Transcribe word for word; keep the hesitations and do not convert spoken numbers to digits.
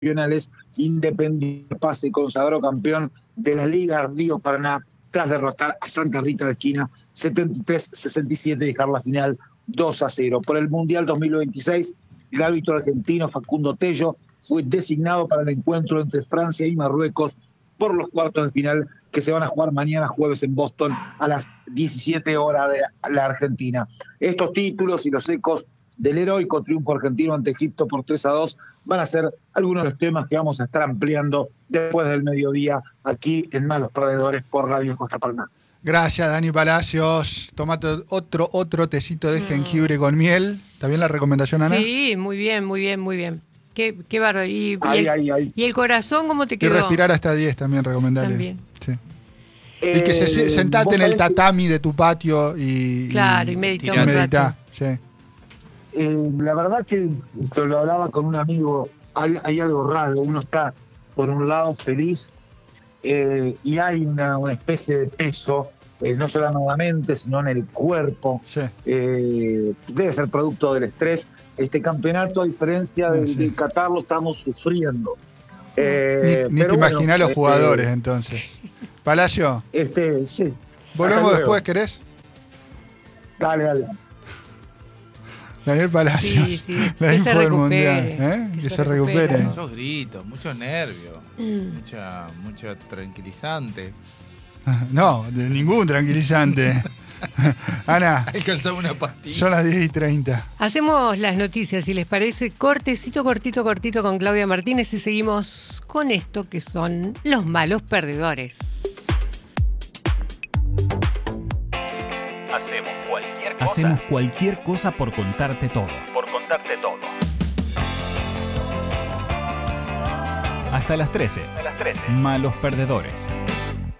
regionales, Independiente Paz se consagró campeón de la Liga Río Paraná tras derrotar a Santa Rita de Esquina setenta y tres a sesenta y siete y dejar la final dos a cero. Por el Mundial dos mil veintiséis, el árbitro argentino Facundo Tello fue designado para el encuentro entre Francia y Marruecos por los cuartos de final que se van a jugar mañana jueves en Boston a las diecisiete horas de la Argentina. Estos títulos y los ecos del heroico triunfo argentino ante Egipto por tres a dos van a ser algunos de los temas que vamos a estar ampliando después del mediodía aquí en Malos Perdedores por Radio Costa Palma. Gracias, Dani Palacios. Tomate otro, otro tecito de jengibre mm. con miel. ¿Está bien la recomendación, Ana? Sí, muy bien, muy bien, muy bien. Qué, qué bárbaro. Y, ay, y, el, ay, ay. ¿Y el corazón cómo te quedó? Y respirar hasta diez también, recomendable. También. Sí. Eh, y que se, sentate en el tatami que... de tu patio y, claro, y, y medita. medita, sí. Eh, la verdad que yo lo hablaba con un amigo, hay, hay algo raro, uno está por un lado feliz eh, y hay una, una especie de peso, eh, no solo en la mente, sino en el cuerpo, sí. eh, debe ser producto del estrés. Este campeonato, a diferencia del, sí. del Qatar, lo estamos sufriendo. Eh, ni ni te bueno, imaginás los jugadores eh, entonces. Palacio, este, sí. ¿Volvemos después, querés? Dale, dale. Daniel Palacios, sí, sí. la que info se del mundial, ¿eh? Que, que se, se recupere. recupere. Muchos gritos, muchos nervios, mm. mucha, mucha tranquilizante. No, de ningún tranquilizante. Ana, alcanzamos una pastilla. Son las diez y treinta. Hacemos las noticias, si les parece, cortecito, cortito, cortito con Claudia Martínez y seguimos con esto que son los malos perdedores. Hacemos cualquier cosa. Hacemos cualquier cosa por contarte todo. Por contarte todo. Hasta las trece. A las trece. Malos perdedores.